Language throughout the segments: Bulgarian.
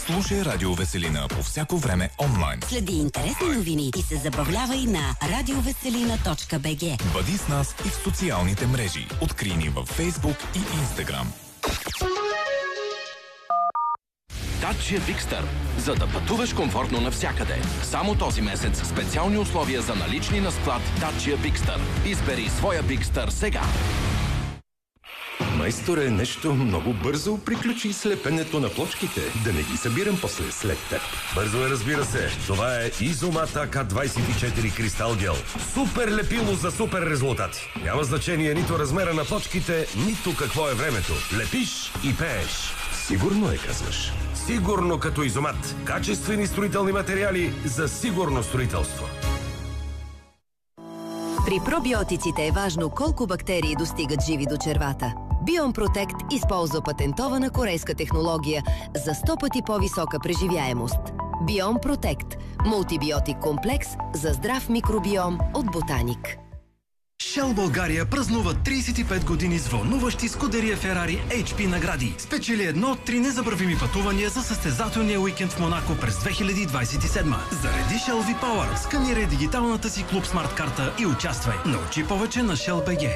Слушай Радио Веселина по всяко време онлайн. Следи интересни новини и се забавлявай на radioveselina.bg. Бъди с нас и в социалните мрежи. Открий ни във Фейсбук и Инстаграм. Dacia Bigster. За да пътуваш комфортно навсякъде. Само този месец специални условия за налични на склад Dacia Bigster. Избери своя Bigster сега. Майсторе, нещо много бързо приключи слепенето на плочките. Да не ги събирам после след теб. Бързо е, разбира се. Това е Изомат АК-24 Кристал Гел. Супер лепило за супер резултати. Няма значение нито размера на плочките, нито какво е времето. Лепиш и пееш. Сигурно е, казваш. Сигурно като Изомат. Качествени строителни материали за сигурно строителство. При пробиотиците е важно колко бактерии достигат живи до червата. Биом Протект използва патентована корейска технология за 100 пъти по-висока преживяемост. Биом Протект – мултибиотик комплекс за здрав микробиом от Ботаник. Shell България празнува 35 години с вълнуващи Скудерия Ферари HP награди. Спечели едно от 3 незабравими пътувания за състезателния уикенд в Монако през 2027. Зареди Shell V-Power, сканирай дигиталната си Клуб Смарт карта и участвай. Научи повече на Shell BG.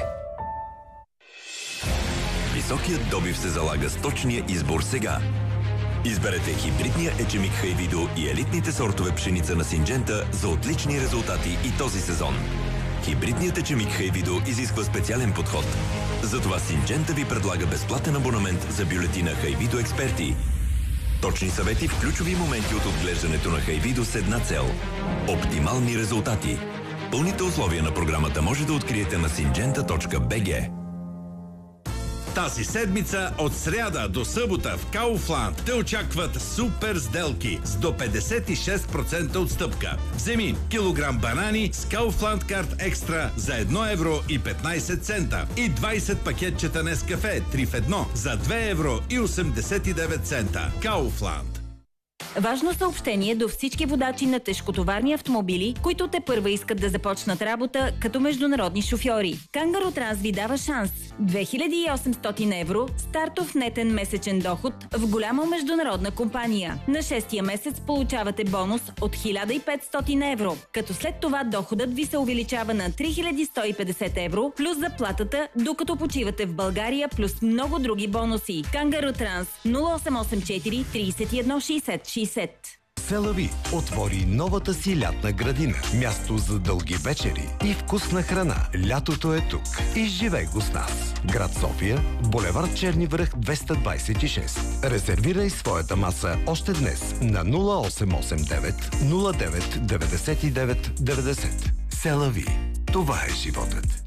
Високият добив се залага с точния избор сега. Изберете хибридния ечемик Хайвидо и елитните сортове пшеница на Синджента за отлични резултати и този сезон. Хибридният ечемик Хайвидо изисква специален подход. Затова Синджента ви предлага безплатен абонамент за бюлетина Хайвидо Експерти. Точни съвети в ключови моменти от отглеждането на Хайвидо с една цел – оптимални резултати. Пълните условия на програмата може да откриете на syngenta.bg. Тази седмица от сряда до събота в Kaufland те очакват супер сделки с до 56% отстъпка. Вземи килограм банани с Kaufland карт екстра за 1 евро и 15 цента и 20 пакетчета Нескафе 3 в 1 за 2 евро и 89 цента. Kaufland. Важно съобщение до всички водачи на тежкотоварни автомобили, които тепърва искат да започнат работа като международни шофьори. Кангаро Транс ви дава шанс. 2800 евро стартов нетен месечен доход в голяма международна компания. На 6-тия месец получавате бонус от 1500 евро, като след това доходът ви се увеличава на 3150 евро плюс заплатата, докато почивате в България, плюс много други бонуси. Кангаро Транс 0884 31 60 60. Селави отвори новата си лятна градина. Място за дълги вечери и вкусна храна. Лятото е тук. Изживей го с нас. Град София, булевард Черни връх 226. Резервирай своята маса още днес на 0889 09 99 90. Селави. Това е животът.